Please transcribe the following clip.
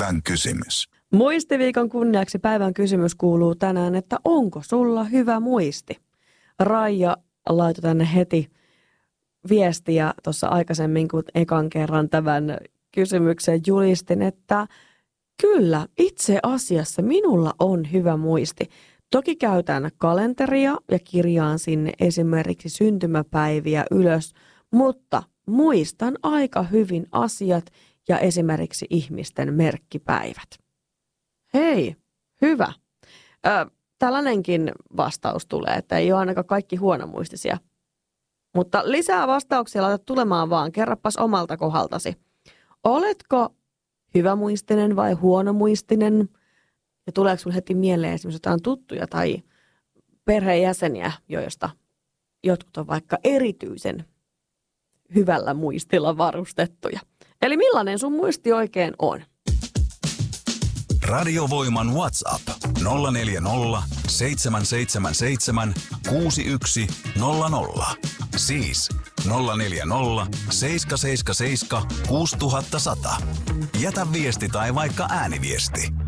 Päivän kysymys. Muistiviikon kunniaksi päivän kysymys kuuluu tänään, että onko sulla hyvä muisti? Raija laitoi tänne heti viestiä tuossa aikaisemmin, kun ekan kerran tämän kysymyksen julistin, että kyllä, itse asiassa minulla on hyvä muisti. Toki käytän kalenteria ja kirjaan sinne esimerkiksi syntymäpäiviä ylös, mutta muistan aika hyvin asiat ja esimerkiksi ihmisten merkkipäivät. Hei, hyvä. Tällainenkin vastaus tulee, että ei ole ainakaan kaikki huonomuistisia. Mutta lisää vastauksia laita tulemaan vaan, kerrapas omalta kohdaltasi. Oletko hyvämuistinen vai huonomuistinen? Ja tuleeko sinulle heti mieleen esimerkiksi jotain tuttuja tai perheenjäseniä, joista jotkut on vaikka erityisen hyvällä muistilla varustettuja? Eli millainen sun muisti oikein on? Radiovoiman WhatsApp 040 777 6100. Siis 040 777 6100. Jätä viesti tai vaikka ääniviesti.